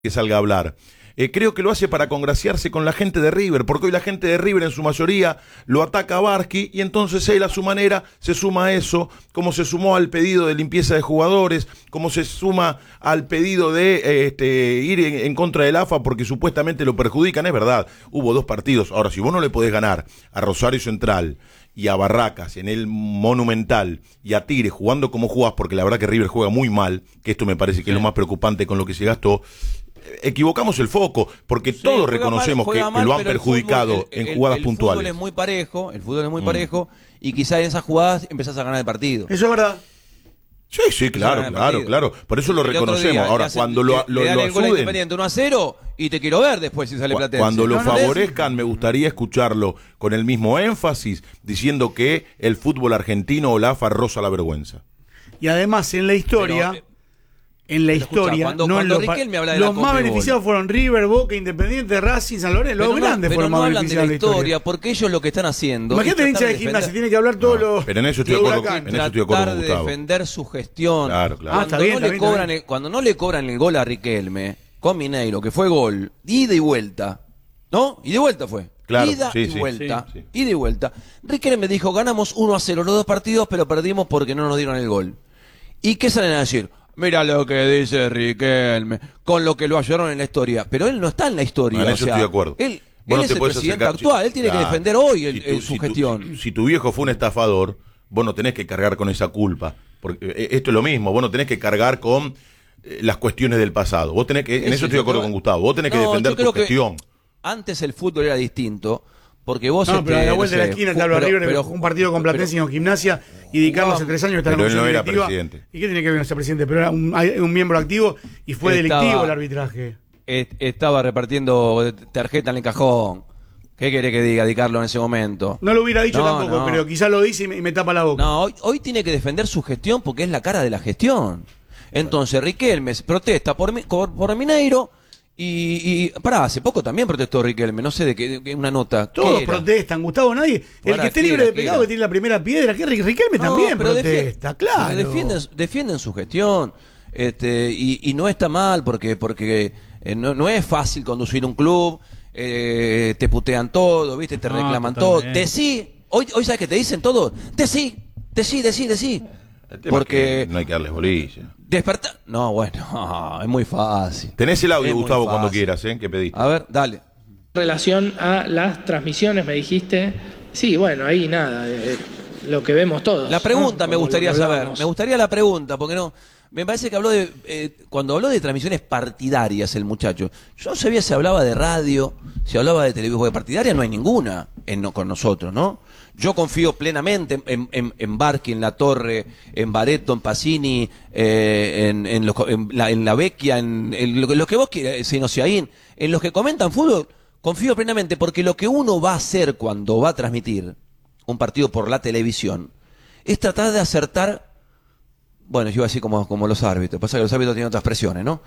que salga a hablar. Creo que lo hace para congraciarse con la gente de River, porque hoy la gente de River en su mayoría lo ataca a Barsky y entonces él a su manera se suma a eso, como se sumó al pedido de limpieza de jugadores, como se suma al pedido de ir en contra del AFA porque supuestamente lo perjudican. Es verdad, hubo 2 partidos. Ahora, si vos no le podés ganar a Rosario Central y a Barracas en el Monumental y a Tigre jugando como jugás, porque la verdad que River juega muy mal, que esto me parece que es lo más preocupante con lo que se gastó, equivocamos el foco, porque todos reconocemos que lo han perjudicado en jugadas puntuales. El fútbol es muy parejo, y quizá en esas jugadas empezás a ganar el partido. Eso es verdad. Sí, claro. Por eso lo reconocemos. Ahora, cuando lo dan el gol Independiente 1-0 y te quiero ver después si sale Platense. Cuando lo favorezcan, me gustaría escucharlo con el mismo énfasis, diciendo que el fútbol argentino o la AFA roza la vergüenza. Y además, en la historia... Cuando Riquelme habla de la los más beneficiados fueron River, Boca, Independiente, Racing, San Lorenzo. Los grandes fueron más beneficiados de la historia. Porque ellos lo que están haciendo. Imagínate el hincha de Gimnasia, tiene que hablar todos los. Pero en eso estoy de acuerdo con Gustavo. Tratar de defender su gestión. Claro. Cuando no le cobran el gol a Riquelme con Mineiro, que fue gol, ida y vuelta. ¿No? Y de vuelta fue. Claro, ida y vuelta. Riquelme dijo: ganamos 1-0 los 2 partidos, pero perdimos porque no nos dieron el gol. ¿Y qué salen a decir? Mira lo que dice Riquelme, con lo que lo ayudaron en la historia. Pero él no está en la historia. En eso estoy de acuerdo. Él es el presidente actual, él tiene que defender hoy su gestión. Si tu viejo fue un estafador, vos no tenés que cargar con esa culpa. Porque esto es lo mismo, vos no tenés que cargar con las cuestiones del pasado. Vos tenés que, en eso estoy de acuerdo con Gustavo, vos tenés que defender tu gestión. Antes el fútbol era distinto. Porque vos pero a la vuelta de la esquina te hablo River, pero un partido con Platense y con Gimnasia, y Di Carlo hace 3 años está en la comisión directiva. Pero él no era presidente. ¿Y qué tiene que ver con ser presidente? Pero era un miembro activo y fue delictivo el arbitraje. Estaba repartiendo tarjeta en el cajón. ¿Qué quiere que diga Di Carlo en ese momento? No lo hubiera dicho tampoco, pero quizás lo dice y me tapa la boca. No, hoy tiene que defender su gestión porque es la cara de la gestión. Entonces Riquelme protesta por Mineiro. Y hace poco también protestó Riquelme, no sé de qué, una nota. Todos protestan, Gustavo, nadie. El que esté libre de pecado que tiene la primera piedra, que Riquelme también protesta, claro. Defienden su gestión, y no está mal porque no es fácil conducir un club, te putean todo, ¿viste? Te reclaman todo. Decí, hoy sabes que te dicen todo, decí. Porque no hay que darles bolilla. Despertar. No, bueno, es muy fácil. Tenés el audio, Gustavo, cuando quieras, que pedí. A ver, dale. En relación a las transmisiones, me dijiste. Sí, bueno, ahí nada. Lo que vemos todos. La pregunta, ¿no? Me gustaría saber. Me gustaría la pregunta, porque no. Me parece que habló cuando habló de transmisiones partidarias el muchacho. Yo no sabía si hablaba de radio, si hablaba de televisión, porque partidaria no hay ninguna con nosotros, ¿no? Yo confío plenamente en Barsky, en La Torre, en Barreto, en Pacini, en la Vecchia, en los que vos quieras, Senosiaín, en los que comentan fútbol, confío plenamente, porque lo que uno va a hacer cuando va a transmitir un partido por la televisión es tratar de acertar. Bueno, yo iba así como los árbitros. Pasa que los árbitros tienen otras presiones, ¿no?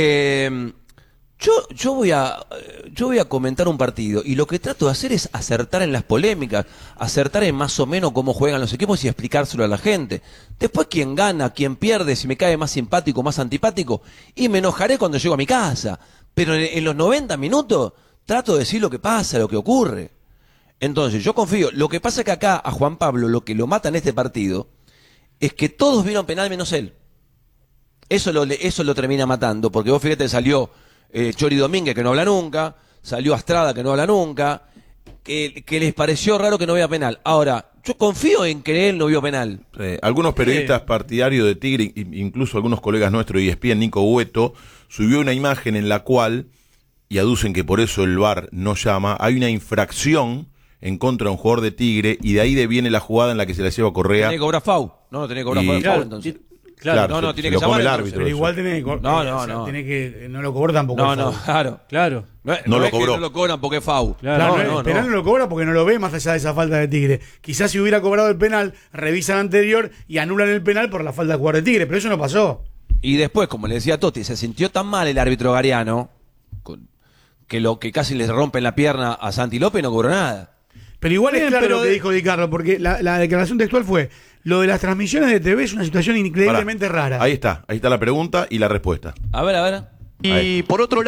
Yo voy a comentar un partido y lo que trato de hacer es acertar en las polémicas, acertar en más o menos cómo juegan los equipos y explicárselo a la gente. Después quién gana, quién pierde, si me cae más simpático, más antipático, y me enojaré cuando llego a mi casa. Pero en los 90 minutos trato de decir lo que pasa, lo que ocurre. Entonces, yo confío. Lo que pasa es que acá a Juan Pablo lo que lo mata en este partido es que todos vieron penal menos él. Eso lo termina matando, porque vos fíjate, salió Chori Domínguez, que no habla nunca, salió Astrada, que no habla nunca, que les pareció raro que no vea penal. Ahora, yo confío en que él no vio penal. Algunos periodistas partidarios de Tigre, incluso algunos colegas nuestros, y ESPN, Nico Hueto, subió una imagen en la cual, y aducen que por eso el VAR no llama, hay una infracción en contra de un jugador de Tigre, y de ahí viene la jugada en la que se la lleva Correa. Tiene que cobrar FAU. No, tiene que cobrar FAU entonces. Claro, no, tiene que llamar el árbitro. Pero igual tiene que no lo cobró tampoco. No, claro. No lo cobró. No lo cobran porque es FAU. Claro, el penal no lo cobra porque no lo ve más allá de esa falta de Tigre. Quizás si hubiera cobrado el penal, revisan anterior y anulan el penal por la falta de jugador de Tigre, pero eso no pasó. Y después, como le decía Totti, se sintió tan mal el árbitro Gariano que casi le rompen la pierna a Santi López y no cobró nada. Pero igual es claro lo que dijo Di Carlo, porque la declaración textual fue: lo de las transmisiones de TV es una situación increíblemente rara. Ahí está la pregunta y la respuesta. A ver. Y por otro lado,